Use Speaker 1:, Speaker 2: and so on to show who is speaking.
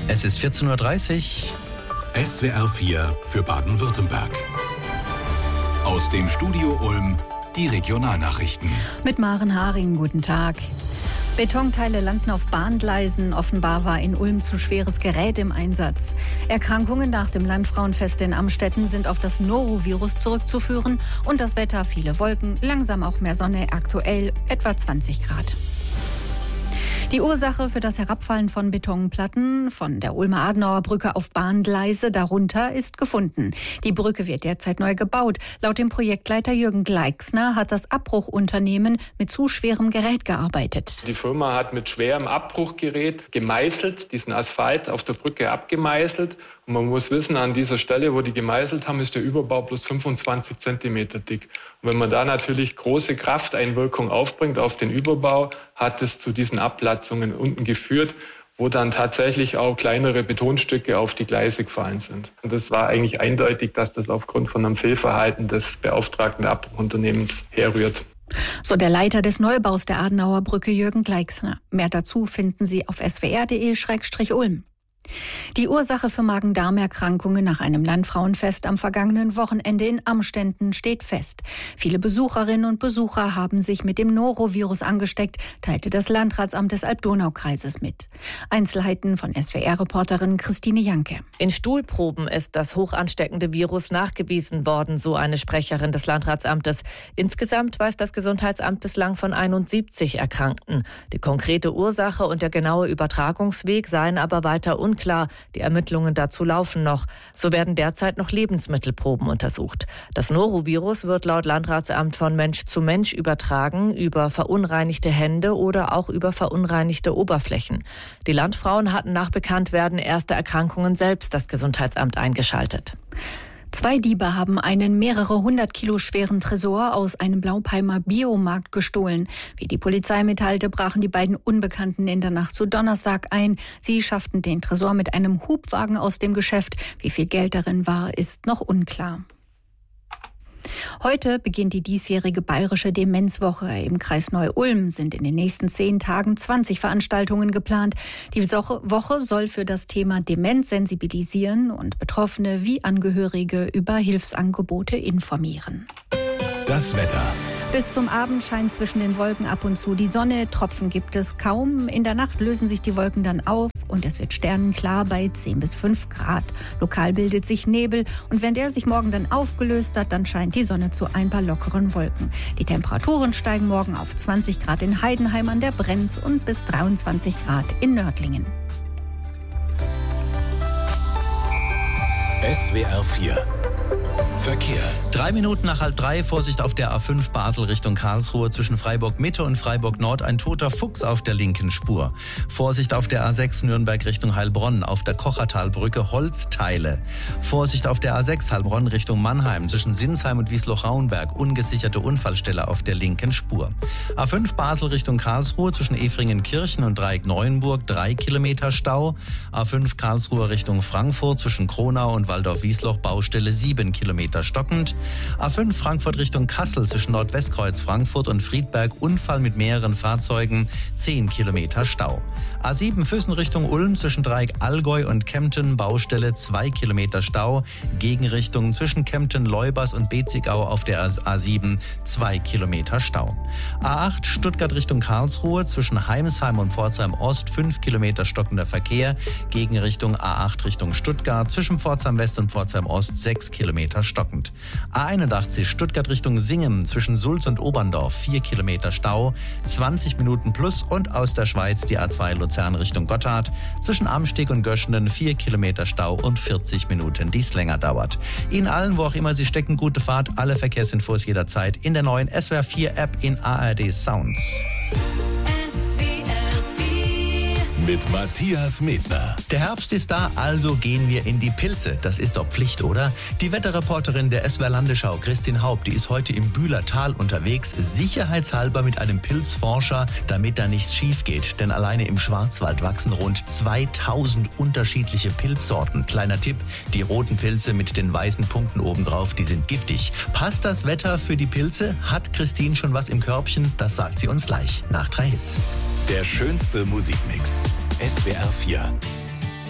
Speaker 1: Es ist 14.30 Uhr.
Speaker 2: SWR 4 für Baden-Württemberg. Aus dem Studio Ulm die Regionalnachrichten.
Speaker 3: Mit Maren Haring, guten Tag. Betonteile landen auf Bahngleisen. Offenbar war in Ulm zu schweres Gerät im Einsatz. Erkrankungen nach dem Landfrauenfest in Amstetten sind auf das Norovirus zurückzuführen. Und das Wetter, viele Wolken, langsam auch mehr Sonne, aktuell etwa 20 Grad. Die Ursache für das Herabfallen von Betonplatten von der Ulmer Adenauer Brücke auf Bahngleise darunter ist gefunden. Die Brücke wird derzeit neu gebaut. Laut dem Projektleiter Jürgen Gleixner hat das Abbruchunternehmen mit zu schwerem Gerät gearbeitet.
Speaker 4: Die Firma hat mit schwerem Abbruchgerät gemeißelt, diesen Asphalt auf der Brücke abgemeißelt. Und man muss wissen, an dieser Stelle, wo die gemeißelt haben, ist der Überbau bloß 25 Zentimeter dick. Und wenn man da natürlich große Krafteinwirkung aufbringt auf den Überbau, hat es zu diesen Abplatzungen unten geführt, wo dann tatsächlich auch kleinere Betonstücke auf die Gleise gefallen sind. Und das war eigentlich eindeutig, dass das aufgrund von einem Fehlverhalten des beauftragten Abbruchunternehmens herrührt.
Speaker 3: So der Leiter des Neubaus der Adenauer Brücke, Jürgen Gleixner. Mehr dazu finden Sie auf swr.de/Ulm. Die Ursache für Magen-Darm-Erkrankungen nach einem Landfrauenfest am vergangenen Wochenende in Amstetten steht fest. Viele Besucherinnen und Besucher haben sich mit dem Norovirus angesteckt, teilte das Landratsamt des Alb-Donau-Kreises mit. Einzelheiten von SWR-Reporterin Christine Janke.
Speaker 5: In Stuhlproben ist das hochansteckende Virus nachgewiesen worden, so eine Sprecherin des Landratsamtes. Insgesamt weiß das Gesundheitsamt bislang von 71 Erkrankten. Die konkrete Ursache und der genaue Übertragungsweg seien aber weiter unklar. Die Ermittlungen dazu laufen noch. So werden derzeit noch Lebensmittelproben untersucht. Das Norovirus wird laut Landratsamt von Mensch zu Mensch übertragen, über verunreinigte Hände oder auch über verunreinigte Oberflächen. Die Landfrauen hatten nach Bekanntwerden erster Erkrankungen selbst das Gesundheitsamt eingeschaltet.
Speaker 3: 2 Diebe haben einen mehrere 100 Kilo schweren Tresor aus einem Blaupeimer Biomarkt gestohlen. Wie die Polizei mitteilte, brachen die beiden Unbekannten in der Nacht zu Donnerstag ein. Sie schafften den Tresor mit einem Hubwagen aus dem Geschäft. Wie viel Geld darin war, ist noch unklar. Heute beginnt die diesjährige Bayerische Demenzwoche. Im Kreis Neu-Ulm sind in den nächsten 10 Tagen 20 Veranstaltungen geplant. Die Woche soll für das Thema Demenz sensibilisieren und Betroffene wie Angehörige über Hilfsangebote informieren.
Speaker 2: Das Wetter.
Speaker 3: Bis zum Abend scheint zwischen den Wolken ab und zu die Sonne. Tropfen gibt es kaum. In der Nacht lösen sich die Wolken dann auf und es wird sternenklar bei 10 bis 5 Grad. Lokal bildet sich Nebel und wenn der sich morgen dann aufgelöst hat, dann scheint die Sonne zu ein paar lockeren Wolken. Die Temperaturen steigen morgen auf 20 Grad in Heidenheim an der Brenz und bis 23 Grad in Nördlingen.
Speaker 2: SWR 4 Verkehr.
Speaker 1: 3 Minuten nach 2:30, Vorsicht auf der A5 Basel Richtung Karlsruhe, zwischen Freiburg Mitte und Freiburg Nord ein toter Fuchs auf der linken Spur. Vorsicht auf der A6 Nürnberg Richtung Heilbronn, auf der Kochertalbrücke Holzteile. Vorsicht auf der A6 Heilbronn Richtung Mannheim, zwischen Sinsheim und Wiesloch-Rauenberg, ungesicherte Unfallstelle auf der linken Spur. A5 Basel Richtung Karlsruhe, zwischen Efringen-Kirchen und Dreieck-Neuenburg 3 Kilometer Stau. A5 Karlsruhe Richtung Frankfurt, zwischen Kronau und Waldorf-Wiesloch Baustelle 7 Kilometer stockend. A5 Frankfurt Richtung Kassel, zwischen Nordwestkreuz Frankfurt und Friedberg Unfall mit mehreren Fahrzeugen 10 Kilometer Stau. A7 Füssen Richtung Ulm, zwischen Dreieck Allgäu und Kempten Baustelle 2 Kilometer Stau. Gegenrichtung zwischen Kempten Leubers und Betzigau auf der A7 2 Kilometer Stau. A8 Stuttgart Richtung Karlsruhe, zwischen Heimsheim und Pforzheim Ost 5 Kilometer stockender Verkehr. Gegenrichtung A8 Richtung Stuttgart, zwischen Pforzheim West und Pforzheim Ost 6 Kilometer stockend. A81 Stuttgart Richtung Singen, zwischen Sulz und Oberndorf 4 Kilometer Stau, 20 Minuten plus, und aus der Schweiz die A2 Luzern Richtung Gotthard, zwischen Amsteg und Göschenen 4 Kilometer Stau und 40 Minuten, die es länger dauert. Ihnen allen, wo auch immer Sie stecken, gute Fahrt, alle Verkehrsinfos jederzeit in der neuen SWR 4 App in ARD Sounds.
Speaker 2: Mit Matthias Medner.
Speaker 1: Der Herbst ist da, also gehen wir in die Pilze. Das ist doch Pflicht, oder? Die Wetterreporterin der SWR Landesschau, Christin Haupt, die ist heute im Bühlertal unterwegs, sicherheitshalber mit einem Pilzforscher, damit da nichts schief geht. Denn alleine im Schwarzwald wachsen rund 2000 unterschiedliche Pilzsorten. Kleiner Tipp, die roten Pilze mit den weißen Punkten obendrauf, die sind giftig. Passt das Wetter für die Pilze? Hat Christine schon was im Körbchen? Das sagt sie uns gleich nach 3 Hits.
Speaker 2: Der schönste Musikmix. SWR 4.